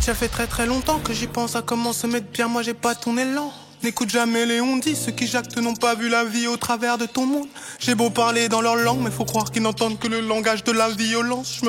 Ça fait très très longtemps que j'y pense à comment se mettre bien, moi j'ai pas ton élan. N'écoute jamais les on-dit, ceux qui jactent n'ont pas vu la vie au travers de ton monde. J'ai beau parler dans leur langue, mais faut croire qu'ils n'entendent que le langage de la violence.